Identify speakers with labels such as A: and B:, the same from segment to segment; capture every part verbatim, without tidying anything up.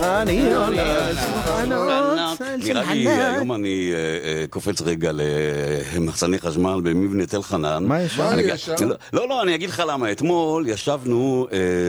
A: אני עולה על שולחנות.
B: נראה לי, היום אני קופץ רגע למחסני חשמל במבנה תל חנן.
A: מה יש שם?
B: לא, לא, אני אגיד לך למה. אתמול ישבנו,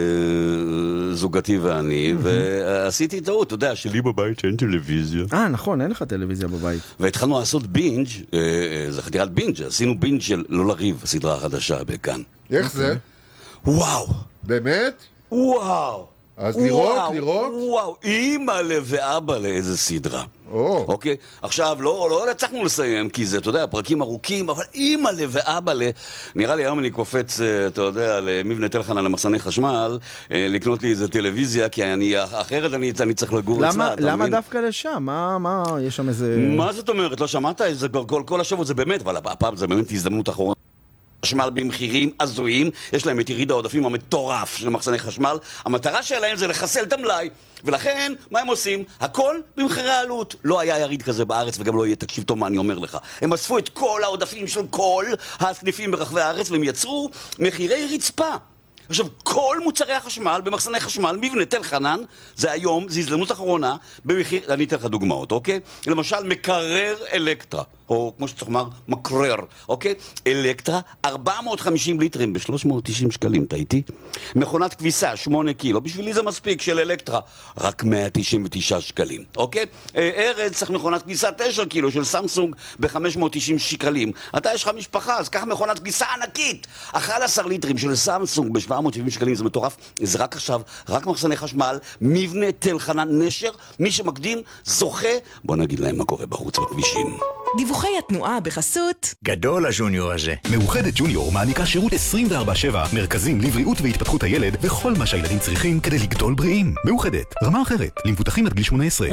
B: זוגתי ואני, ועשיתי טעות, אתה יודע, שלי בבית שאין טלוויזיה.
A: אה, נכון, אין לך טלוויזיה בבית.
B: והתחלנו לעשות בינג', זה חתירת בינג', עשינו בינג' של לא לריב, הסדרה החדשה בכאן.
C: איך זה?
B: וואו.
C: באמת?
B: וואו.
C: אז לראות, לראות?
B: וואו, אימא ואבא לאיזה סדרה. אוקיי? עכשיו, לא, לא הצלחנו לסיים, כי זה, אתה יודע, פרקים ארוכים, אבל אימא ואבא ל... נראה לי היום אני קופץ, אתה יודע, למבנה תל חנן, למחסני חשמל, לקנות לי איזה טלוויזיה, כי אני, אחרת אני, אני צריך לגור אצלה.
A: למה דווקא לשם? מה, מה, יש שם איזה...
B: מה זאת אומרת? לא שמעת? זה כל, כל השבוע זה באמת, אבל הפעם זה באמת הזדמנות אחרונה. חשמל במחירים הזויים, יש להם את יריד העודפים המטורף של מחסני חשמל. המטרה שלהם זה לחסל את המלאי, ולכן מה הם עושים? הכל במחירי העלות. לא היה יריד כזה בארץ וגם לא יהיה, תקשיב טוב מה אני אומר לך. הם אספו את כל העודפים של כל הסניפים ברחבי הארץ והם יצרו מחירי רצפה. עכשיו, כל מוצרי החשמל במחסני חשמל, מבנה תל חנן, זה היום, זה הזדמנות אחרונה, במחיר, אני אתן לך דוגמאות, אוקיי? למשל, מקרר אלקטרה, או כמו שצריך לומר, מקרר, אוקיי? אלקטרה, ארבע מאות וחמישים ליטרים ב-שלוש מאות ותשעים שקלים, אתה איתי? מכונת כביסה, שמונה קילו, בשבילי זה מספיק, של אלקטרה, רק מאה תשעים ותשעה שקלים, אוקיי? ארץ, צריך מכונת כביסה תשע קילו של סמסונג ב-חמש מאות ותשעים שקלים. אתה יש לך משפחה, אז קח מכונת כביסה ענקית, אחת עשרה ליטרים של סמסונג ב-שבע מאות שבעים שקלים, זה מטורף, זה רק עכשיו, רק מחסני חשמל, מבנה תל חנן נשר, מי שמקדים זוכה, בוא נגיד להם מה קורה בחוץ בכבישים.
D: דיווחי התנועה בחסות
E: גדול הג'וניור הזה. מאוחדת ג'וניור מעניקה שירות עשרים וארבע שבע, מרכזים לבריאות והתפתחות הילד וכל מה שהילדים צריכים כדי לגדול בריאים. מאוחדת, רמה אחרת, למבוטחים עד גיל שמונה עשרה.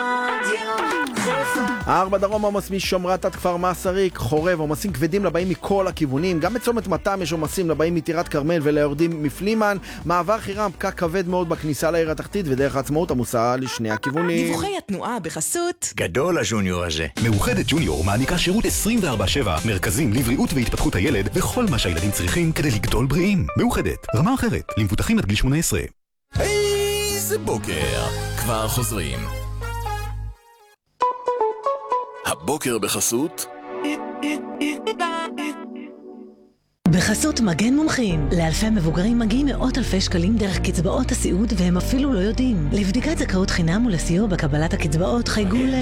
A: ארבע דרום עומס משומרת עד כפר מסריק, חורב, עומסים כבדים לבאים מכל הכיוונים, גם בצומת מתם יש עומסים לבאים מטירת כרמל וליורדים מפלימן, מעבר חירם, פקק כבד מאוד בכניסה לעיר התחתית ודרך העצמאות עמוסה לשני הכיוונים.
D: דיווחי התנועה בחסות
E: גדול הג'וניור הזה. מאוחדת ג'וניור מעניקה שירות עשרים וארבע שבע, מרכזים לבריאות והתפתחות הילד וכל מה שהילדים צריכים כדי לגדול בריאים. מאוחדת, רמה אחרת, למבוטחים עד גיל שמונה עשרה.
F: איזה בוקר, כבר חוזרים. הבוקר בחסות
G: בחסות מגן מומחים. לאלפי מבוגרים מגיעים מאות אלפי שקלים דרך קצבאות הסיעוד והם אפילו לא יודעים. לבדיקת זכאות חינם ולסיוע בקבלת הקצבאות חייגו ל...